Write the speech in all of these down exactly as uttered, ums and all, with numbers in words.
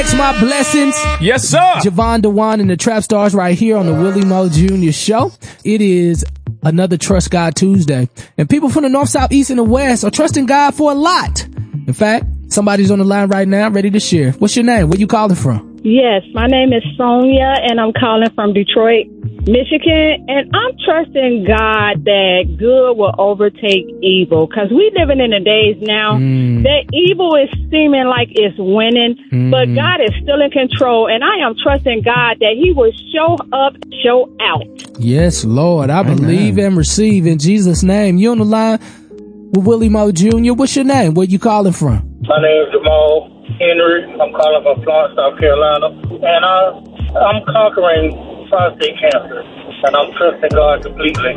It's my blessings. Yes, sir. Javon Dewan and the Trap Stars right here on the Willie Mo Junior Show. It is another Trust God Tuesday. And people from the north, south, east, and the west are trusting God for a lot. In fact, somebody's on the line right now ready to share. What's your name? Where you calling from? Yes, my name is Sonia, and I'm calling from Detroit, Michigan, and I'm trusting God that good will overtake evil, because we living in the days now mm. that evil is seeming like it's winning, mm. but God is still in control, and I am trusting God that he will show up, show out. Yes, Lord, I Amen. Believe and receive in Jesus' name. You on the line with Willie Mo Junior What's your name? Where you calling from? My name is Jamal Henry. I'm calling from Florence, South Carolina, and I, I'm conquering prostate cancer, and I'm trusting God completely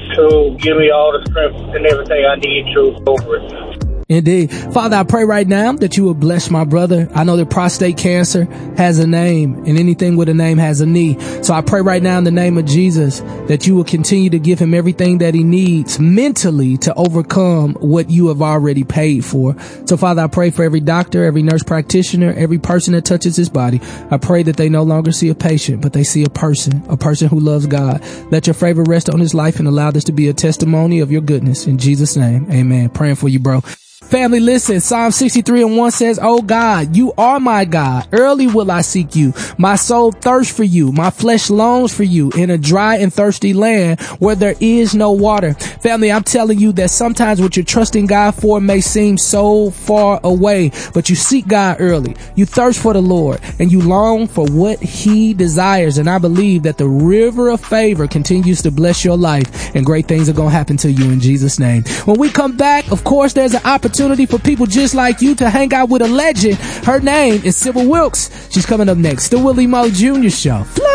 to give me all the strength and everything I need to over it. Indeed. Father, I pray right now that you will bless my brother. I know that prostate cancer has a name, and anything with a name has a knee. So I pray right now in the name of Jesus that you will continue to give him everything that he needs mentally to overcome what you have already paid for. So Father, I pray for every doctor, every nurse practitioner, every person that touches his body. I pray that they no longer see a patient, but they see a person, a person who loves God. Let your favor rest on his life and allow this to be a testimony of your goodness. In Jesus' name, amen. Praying for you, bro. Family, listen, Psalm sixty-three and one says, "Oh God, you are my God. Early will I seek you. My soul thirsts for you. My flesh longs for you in a dry and thirsty land where there is no water." Family, I'm telling you that sometimes what you're trusting God for may seem so far away, but you seek God early. You thirst for the Lord and you long for what he desires. And I believe that the river of favor continues to bless your life, and great things are going to happen to you in Jesus' name. When we come back, of course, there's an opportunity for people just like you to hang out with a legend. Her name is Sybil Wilkes. She's coming up next. The Willie Mo Junior Show.